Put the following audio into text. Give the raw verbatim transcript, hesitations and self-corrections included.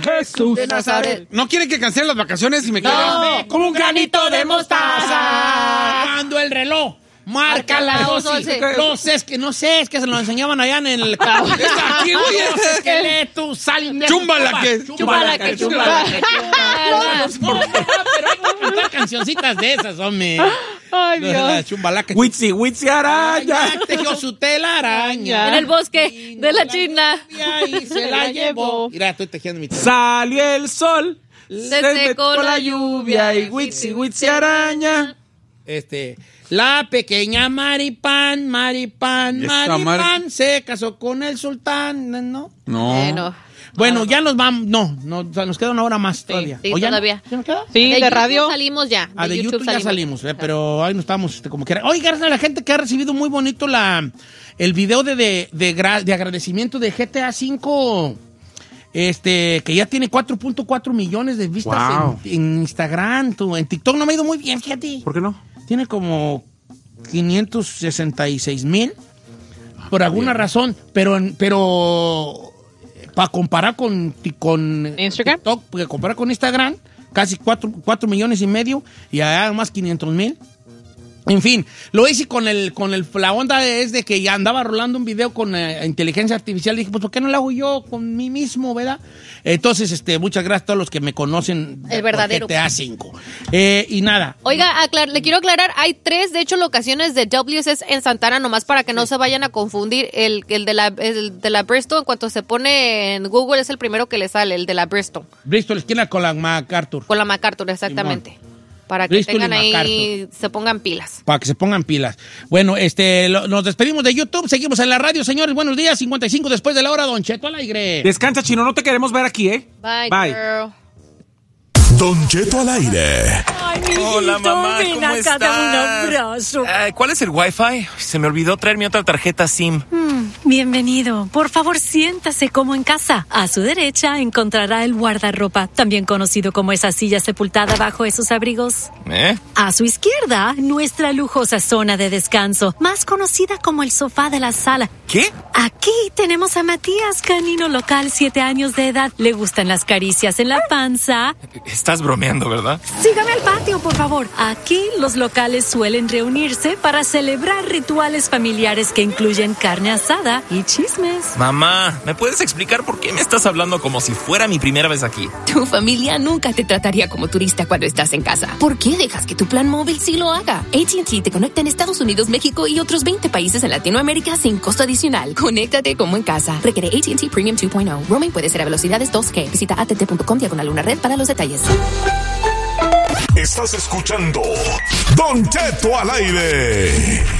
Jesús de Nazaret. ¿No quieren que cancelen las vacaciones y me queden? No, como un granito de mostaza. Cuando el reloj marca las doce. No sé, es que no sé, es que se lo enseñaban allá en el... Aquí, güey, los esqueletos salen... Chúmbala que... Chúmbala que, chúmbala que, chúmbala. Pero hay que cantar cancioncitas de esas, hombre. Ay, Dios. Chumbalaca. Witsi, Witsi araña. Tejió su telaraña. En el bosque de la China. Y se la llevó. Mira, estoy tejiendo mi telaraña. Salió el sol. Se secó la lluvia y Witsi, Witsi araña. Este... La pequeña Maripán, Maripán, Esa Maripán Mar- se casó con el sultán, ¿no? No. Bueno, Bueno, ya nos vamos, no, no, o sea, nos queda una hora más todavía. sí, ¿O ya no? todavía. ¿Ya nos queda? Sí, de, de YouTube radio. salimos ya. Ah, de YouTube, ya salimos, eh, pero ahí no estamos este, como quiera. Oye, gracias a la gente que ha recibido muy bonito la el video de, de, de, gra- de agradecimiento de G T A cinco, este, que ya tiene cuatro punto cuatro millones de vistas Wow. en, en Instagram. Tu- en TikTok no me ha ido muy bien, fíjate. ¿Por qué no? Tiene como quinientos sesenta y seis mil por alguna razón, pero en- pero para comparar con, ti- con ¿Instagram? TikTok, porque comparar con Instagram, casi cuatro millones y medio y allá más quinientos mil. En fin, lo hice con el, con el, la onda es de que ya andaba rolando un video con eh, inteligencia artificial. Dije, pues, ¿por qué no lo hago yo con mí mismo, verdad? Entonces, este, muchas gracias a todos los que me conocen. El verdadero. G T A cinco. Eh, y nada. Oiga, aclar- le quiero aclarar, hay tres, de hecho, locaciones de W S S en Santana, nomás para que no se vayan a confundir. El, el, de la, el de la Bristol, en cuanto se pone en Google, es el primero que le sale, el de la Bristol. Bristol, esquina con la MacArthur. Con la MacArthur, exactamente. Para que Bristol y tengan ahí, MacArthur. se pongan pilas. Para que se pongan pilas. Bueno, este, lo- nos despedimos de YouTube, seguimos en la radio, señores. Buenos días, cincuenta y cinco después de la hora, Don Cheto al aire. Descansa, Chino, no te queremos ver aquí, ¿eh? Bye, Bye. girl. Don Cheto al aire. Ay, hola, mamá, ven ¿cómo acá, estás? dame un abrazo. Ay, ¿cuál es el Wi-Fi? Se me olvidó traer mi otra tarjeta SIM. Mm, bienvenido. Por favor, siéntase como en casa. A su derecha encontrará el guardarropa, también conocido como esa silla sepultada bajo esos abrigos. ¿Eh? A su izquierda, nuestra lujosa zona de descanso, más conocida como el sofá de la sala. ¿Qué? Aquí tenemos a Matías, canino local, siete años de edad. Le gustan las caricias en la panza. Estás bromeando, ¿verdad? Sígame al patio, por favor. Aquí los locales suelen reunirse para celebrar rituales familiares que incluyen carne asada y chismes. Mamá, ¿me puedes explicar por qué me estás hablando como si fuera mi primera vez aquí? Tu familia nunca te trataría como turista cuando estás en casa. ¿Por qué dejas que tu plan móvil sí lo haga? A T and T te conecta en Estados Unidos, México y otros veinte países en Latinoamérica sin costo adicional. Conéctate como en casa. Requiere A T and T Premium dos punto cero. Roaming puede ser a velocidades dos G. Visita a t t punto com diagonal una red para los detalles. Estás escuchando Don Cheto al aire.